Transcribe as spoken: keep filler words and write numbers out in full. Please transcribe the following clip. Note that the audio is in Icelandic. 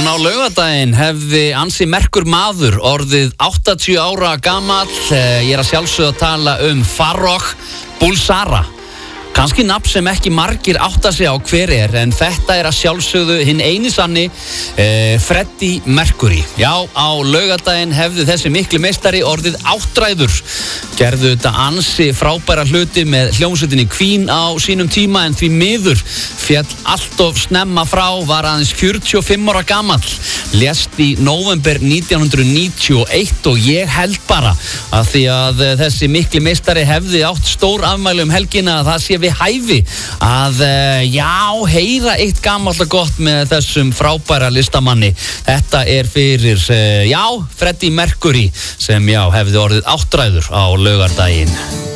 Núna á laugardaginn hefði ansi merkur maður orðið áttatíu ára gamall. Ég er að sjálfsögðu að tala um Farrokh Bulsara. Kanski nafn sem ekki margir átta sig á hver er, en þetta er að sjálfsögðu hinn eini sanni eh, Freddie Mercury. Já, á laugardaginn hefði þessi mikli meistari orðið áttræður. Gerðu þetta ansi frábæra hluti með hljómsveitinni Queen á sínum tíma, en því miður féll allt of snemma frá, var aðeins fjörutíu og fimm ára gamall. Lést í nóvember nítján hundruð níutíu og eitt og ég held bara að því að þessi mikli meistari hefði átt stór afmæli um helgina að það sé við hæfi að, já, heyra eitt gamalt og gott með þessum frábæra listamanni. Þetta er fyrir, já, Freddie Mercury sem, já, hefði orðið áttræður á laugardaginn.